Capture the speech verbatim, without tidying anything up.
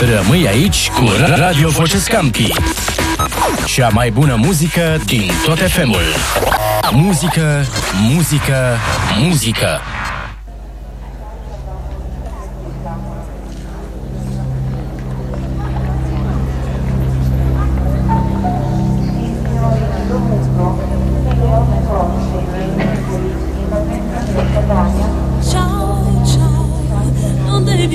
Rămâi aici cu Radio Voce Scampi. Cea mai bună muzică din tot F M-ul. Muzică, muzică, muzică.